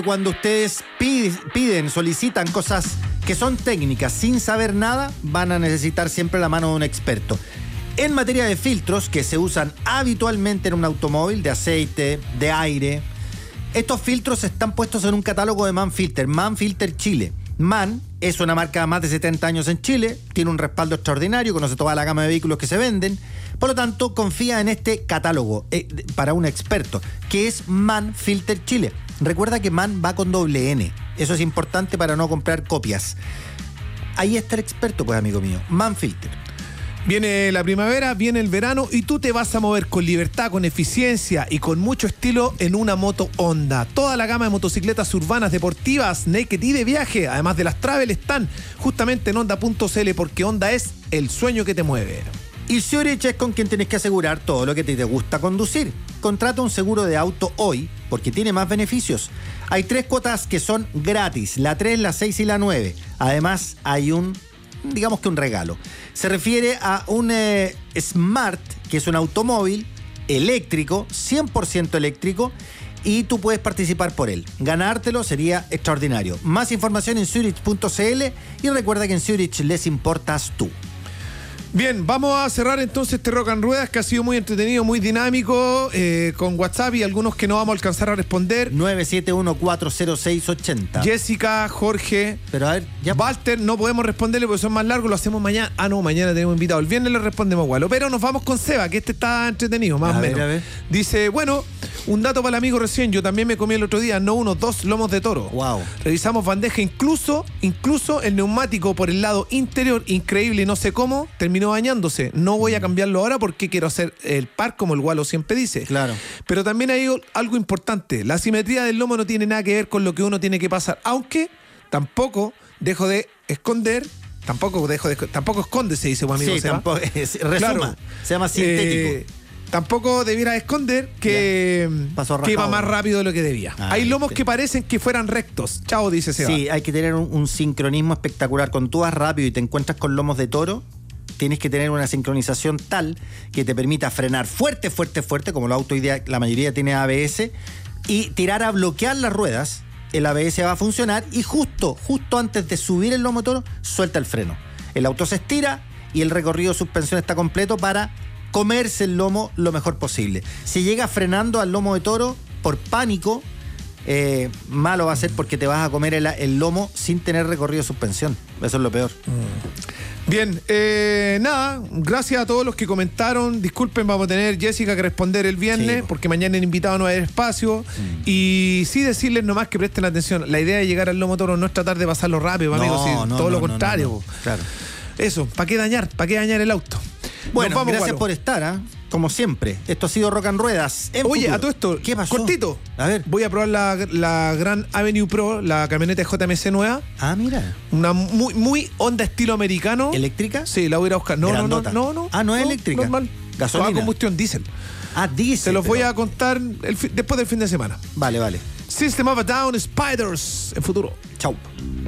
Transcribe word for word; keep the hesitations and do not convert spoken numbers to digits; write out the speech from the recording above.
Cuando ustedes piden, solicitan cosas que son técnicas sin saber nada, van a necesitar siempre la mano de un experto. En materia de filtros que se usan habitualmente en un automóvil, de aceite, de aire, estos filtros están puestos en un catálogo de Manfilter, Manfilter Chile. Man es una marca de más de setenta años en Chile, tiene un respaldo extraordinario, conoce toda la gama de vehículos que se venden, por lo tanto confía en este catálogo eh, para un experto, que es Manfilter Chile. Recuerda que Man va con doble N, eso es importante para no comprar copias. Ahí está el experto, pues, amigo mío, Manfilter. Viene la primavera, viene el verano y tú te vas a mover con libertad, con eficiencia y con mucho estilo en una moto Honda. Toda la gama de motocicletas urbanas, deportivas, naked y de viaje, además de las travel, están justamente en Honda punto c l, porque Honda es el sueño que te mueve. Y Zurich es con quien tienes que asegurar todo lo que te gusta conducir. Contrata un seguro de auto hoy porque tiene más beneficios. Hay tres cuotas que son gratis, la tres, la seis y la nueve. Además hay un, digamos que un regalo. Se refiere a un eh, Smart, que es un automóvil eléctrico, cien por ciento eléctrico, y tú puedes participar por él. Ganártelo sería extraordinario. Más información en Zurich punto c l y recuerda que en Zurich les importas tú. Bien, vamos a cerrar entonces este Rock and Ruedas, que ha sido muy entretenido, muy dinámico, eh, con WhatsApp y algunos que no vamos a alcanzar a responder. nueve siete uno cuatro cero seis ocho cero. Jessica, Jorge, pero a ver, ya. Walter, no podemos responderle porque son más largos, lo hacemos mañana. Ah, no, mañana tenemos invitado. El viernes le respondemos igual. Pero nos vamos con Seba, que este está entretenido, más a o ver, menos. A ver. Dice, bueno, un dato para el amigo recién, yo también me comí el otro día, no uno, dos lomos de toro. Wow. Revisamos bandeja, incluso, incluso el neumático por el lado interior, increíble y no sé cómo, terminó bañándose. No voy a cambiarlo ahora porque quiero hacer el par como el Gualo siempre dice. Claro. Pero también hay algo importante. La simetría del lomo no tiene nada que ver con lo que uno tiene que pasar. Aunque tampoco dejo de esconder, tampoco dejo de tampoco esconde, se dice, amigo. Sí, tampoco, es, resuma, claro, se llama sintético. Eh, tampoco debiera esconder que, que va más rápido de lo que debía. Ah, hay lomos que parecen que fueran rectos. Chao, dice Seba. Sí, hay que tener un, un sincronismo espectacular. Cuando tú vas rápido y te encuentras con lomos de toro, tienes que tener una sincronización tal que te permita frenar fuerte, fuerte, fuerte, como los autos hoy día, la mayoría tiene A B S, y tirar a bloquear las ruedas. El A B S va a funcionar y justo, justo antes de subir el lomo de toro, suelta el freno. El auto se estira y el recorrido de suspensión está completo para comerse el lomo lo mejor posible. Si llega frenando al lomo de toro por pánico, eh, malo va a ser porque te vas a comer el, el lomo sin tener recorrido de suspensión. Eso es lo peor. Mm. Bien, eh, nada, gracias a todos los que comentaron. Disculpen, vamos a tener Jessica que responder el viernes, sí, porque mañana en invitado no va a haber espacio. Mm. Y sí decirles nomás que presten atención. La idea de llegar al lomo toro no es tratar de pasarlo rápido, no, amigos, sí, no, todo no, lo contrario. No, no, no. Claro. Eso, ¿para qué dañar? ¿Para qué dañar el auto? Bueno, vamos, gracias Gualo. por estar, ¿eh? Como siempre. Esto ha sido Rock and Ruedas. En Oye, futuro. A todo esto, ¿qué pasó? Cortito. A ver. Voy a probar la, la Grand Avenue Pro, la camioneta J M C nueva. Ah, mira. Una muy, muy Honda estilo americano. ¿Eléctrica? Sí, la voy a ir a buscar. No, no, no, no, no. Ah, no es no, eléctrica. Normal. Gasolina. Toda combustión, diésel. Ah, diésel. Se los pero... voy a contar el fi- después del fin de semana. Vale, vale. System of a Down, Spiders, en futuro. Chau.